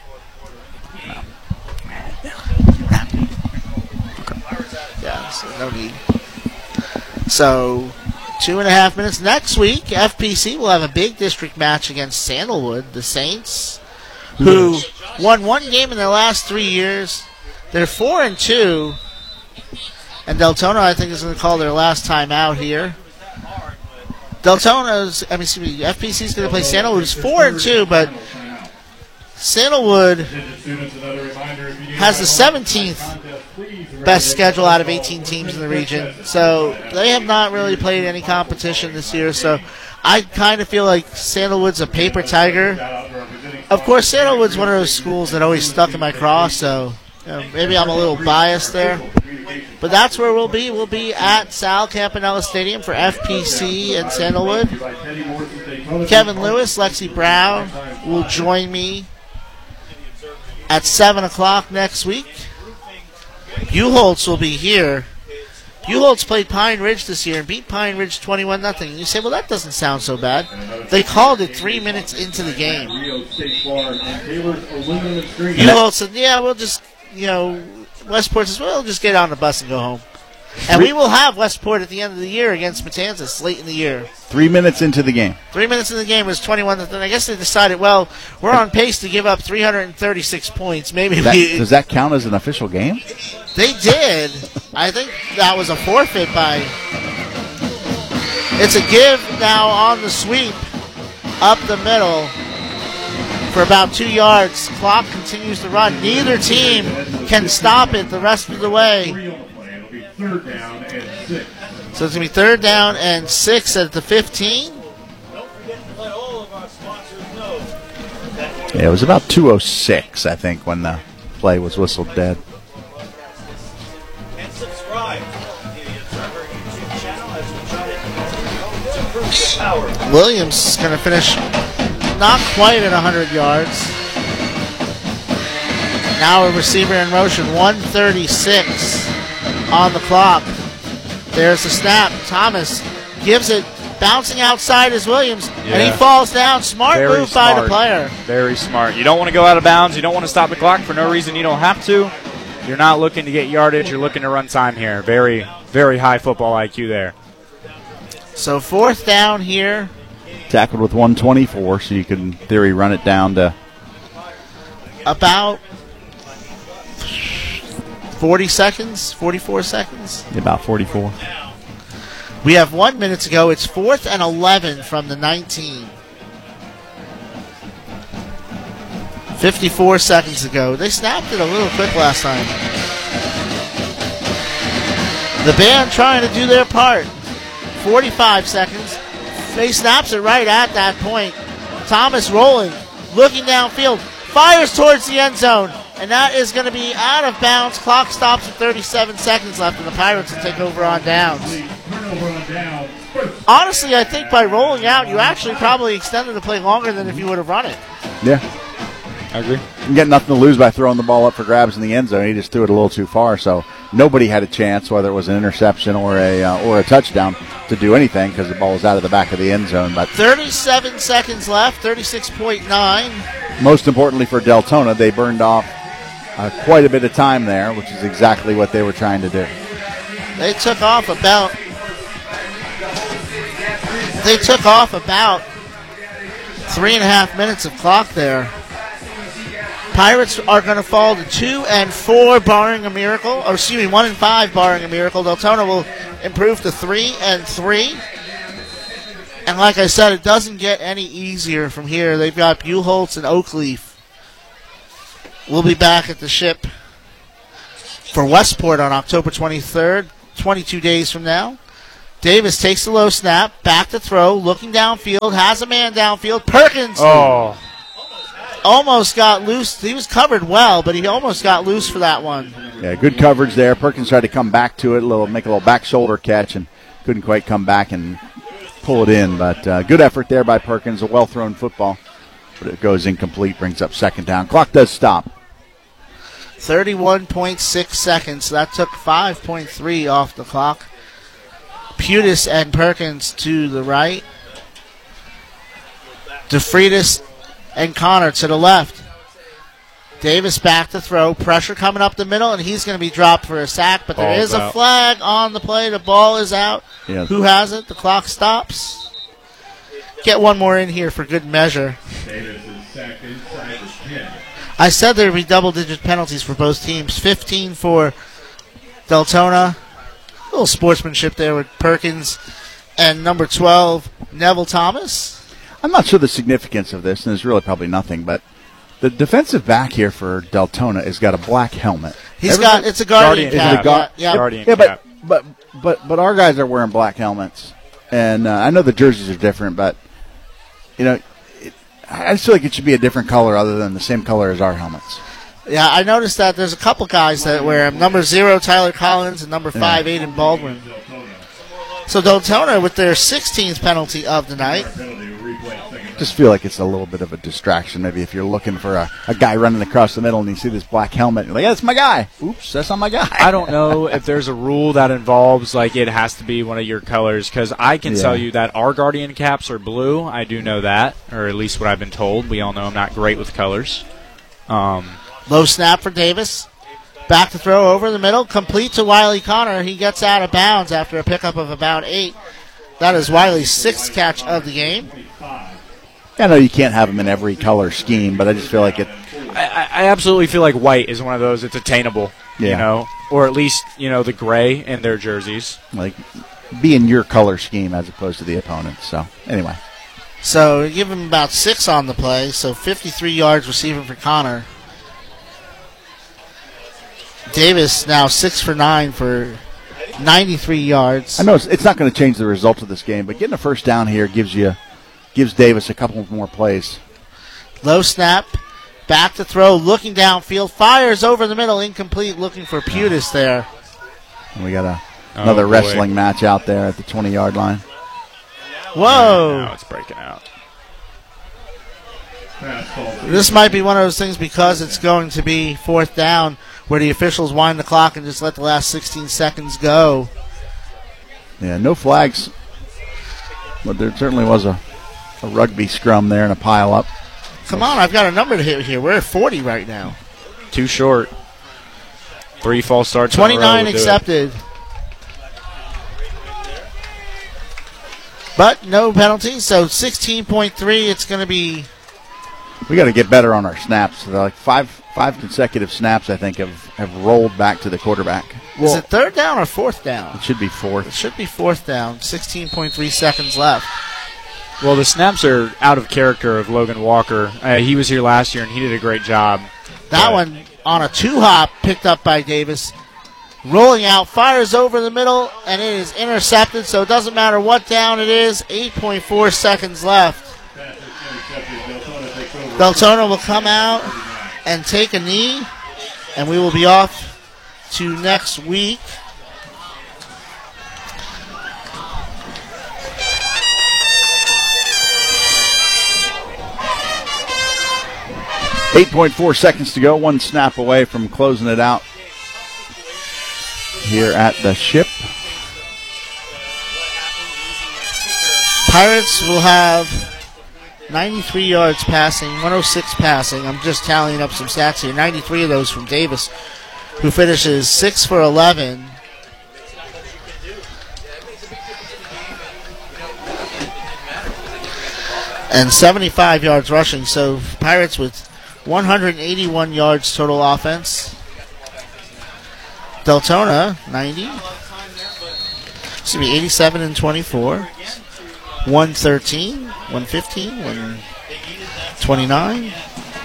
Yeah, so no need. So 2.5 minutes. Next week, FPC will have a big district match against Sandalwood, the Saints, who won 1 game in their last 3 years. They're 4-2, and Deltona, I think, is going to call their last time out here. FPC is going to play Sandalwood, who's 4-2, but Sandalwood has the 17th best schedule out of 18 teams in the region, so they have not really played any competition this year, so I kind of feel like Sandalwood's a paper tiger. Of course, Sandalwood's one of those schools that always stuck in my craw, so maybe I'm a little biased there. But that's where we'll be. We'll be at Sal Campanella Stadium for FPC and Sandalwood. Kevin Lewis, Lexi Brown will join me at 7 o'clock next week. Buchholz will be here. Buchholz played Pine Ridge this year and beat Pine Ridge 21-0. You say, well, that doesn't sound so bad. They called it 3 minutes into the game. Buchholz said, yeah, we'll just, Westport says, well, we'll just get on the bus and go home. And we will have Westport at the end of the year against Matanzas late in the year. 3 minutes into the game. 3 minutes into the game was 21-0. I guess they decided, well, we're on pace to give up 336 points. Does that count as an official game? They did. I think that was a forfeit by. It's a give now on the sweep up the middle for about 2 yards. Clock continues to run. Neither team can stop it the rest of the way. Third down and 6. So it's going to be 3rd down and 6 at the 15. Yeah, it was about 2:06, I think, when the play was whistled dead. And subscribe to Observer YouTube channel as we try to improve your power. Williams is going to finish not quite at 100 yards. Now a receiver in motion, 1:36 on the clock. There's the snap. Thomas gives it, bouncing outside is Williams, and he falls down. Smart move by the player. Very smart. You don't want to go out of bounds. You don't want to stop the clock for no reason. You don't have to. You're not looking to get yardage. You're looking to run time here. Very, very high football IQ there. So 4th down here. Tackled with 1:24, so you could, in theory, run it down to about 40 seconds, 44 seconds. About 44. We have 1 minute to go. It's 4th and 11 from the 19. 54 seconds ago. They snapped it a little quick last time. The band trying to do their part. 45 seconds. They snaps it right at that point. Thomas rolling, looking downfield, fires towards the end zone, and that is going to be out of bounds. Clock stops at 37 seconds left, and the Pirates will take over on downs. Honestly, I think by rolling out, you actually probably extended the play longer than if you would have run it. Yeah. I agree. You get nothing to lose by throwing the ball up for grabs in the end zone. He just threw it a little too far, so nobody had a chance, whether it was an interception or a touchdown, to do anything because the ball was out of the back of the end zone. But 37 seconds left, 36.9. Most importantly for Deltona, they burned off quite a bit of time there, which is exactly what they were trying to do. They took off about 3.5 minutes of clock there. Pirates are going to fall to 2-4 barring a miracle. Or 1-5 barring a miracle. Deltona will improve to 3-3. And like I said, it doesn't get any easier from here. They've got Buchholz and Oakleaf. We'll be back at the Ship for Westport on October 23rd, 22 days from now. Davis takes the low snap, back to throw, looking downfield, has a man downfield. Perkins almost got loose. He was covered well, but he almost got loose for that one. Yeah, good coverage there. Perkins tried to come back to it, make a little back shoulder catch, and couldn't quite come back and pull it in. But good effort there by Perkins, a well-thrown football. But it goes incomplete, brings up second down. Clock does stop. 31.6 seconds. So that took 5.3 off the clock. Putis and Perkins to the right. DeFreitas and Connor to the left. Davis back to throw. Pressure coming up the middle, and he's going to be dropped for a sack. But there is a flag on the play. The ball is out. Yeah. Who has it? The clock stops. Get one more in here for good measure. Davis is sacked inside the 10. I said there would be double-digit penalties for both teams. 15 for Deltona. A little sportsmanship there with Perkins. And number 12, Neville Thomas. I'm not sure the significance of this, and there's really probably nothing, but the defensive back here for Deltona has got a black helmet. It's a Guardian cap. Guardian cap. But our guys are wearing black helmets. And I know the jerseys are different, but, I just feel like it should be a different color other than the same color as our helmets. Yeah, I noticed that there's a couple guys that wear them. Number 0, Tyler Collins, and number 5, Aiden Baldwin. So Deltona with their 16th penalty of the night. Just feel like it's a little bit of a distraction. Maybe if you're looking for a guy running across the middle and you see this black helmet, you're like, yeah, that's my guy. Oops, that's not my guy. I don't know if there's a rule that involves, it has to be one of your colors, because I can tell you that our Guardian caps are blue. I do know that, or at least what I've been told. We all know I'm not great with colors. Low snap for Davis. Back to throw over the middle. Complete to Wiley Connor. He gets out of bounds after a pickup of about 8. That is Wiley's 6th catch of the game. I know you can't have them in every color scheme, but I just feel like it. I absolutely feel like white is one of those. It's attainable, or at least the gray in their jerseys. Like be in your color scheme as opposed to the opponent. So anyway, so give him about 6 on the play. So 53 yards receiving for Connor. Davis now 6 for 9 for 93 yards. I know it's not going to change the result of this game, but getting a first down here gives Davis a couple more plays. Low snap, back to throw, looking downfield, fires over the middle, incomplete, looking for Putis there. And we got another wrestling match out there at the 20-yard line. Whoa! Now it's breaking out. This might be one of those things because it's going to be 4th down where the officials wind the clock and just let the last 16 seconds go. Yeah, no flags. But there certainly was a rugby scrum there and a pile up. Come on, I've got a number to hit here. We're at 40 right now. Too short. 3 false starts. 29 accepted. But no penalties, so 16.3. It's going to be. We got to get better on our snaps. Like five consecutive snaps, I think, have rolled back to the quarterback. Is it 3rd down or 4th down? It should be 4th. It should be 4th down. 16.3 seconds left. Well, the snaps are out of character of Logan Walker. He was here last year, and he did a great job. That one on a 2-hop picked up by Davis. Rolling out, fires over the middle, and it is intercepted, so it doesn't matter what down it is. 8.4 seconds left. Deltona will come out and take a knee, and we will be off to next week. .4 seconds to go. 1 snap away from closing it out here at the Ship. Pirates will have 93 yards passing, 106 passing. I'm just tallying up some stats here. 93 of those from Davis, who finishes 6 for 11. And 75 yards rushing. So Pirates with 181 yards total offense. Deltona, 90. 87 and 24. 113, 115, 129.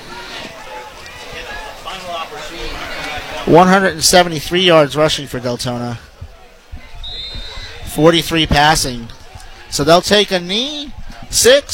173 yards rushing for Deltona. 43 passing. So they'll take a knee. 6.